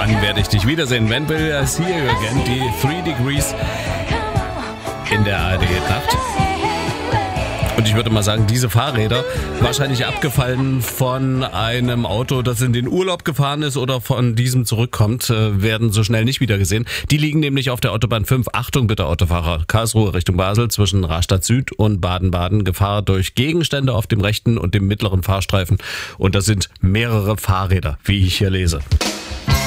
Wann werde ich dich wiedersehen? When will I see you again? Die 3 Degrees in der ARD-Nacht. Und ich würde mal sagen, diese Fahrräder, wahrscheinlich abgefallen von einem Auto, das in den Urlaub gefahren ist oder von diesem zurückkommt, werden so schnell nicht wieder gesehen. Die liegen nämlich auf der Autobahn 5. Achtung bitte Autofahrer, Karlsruhe Richtung Basel zwischen Rastatt Süd und Baden-Baden. Gefahr durch Gegenstände auf dem rechten und dem mittleren Fahrstreifen. Und das sind mehrere Fahrräder, wie ich hier lese.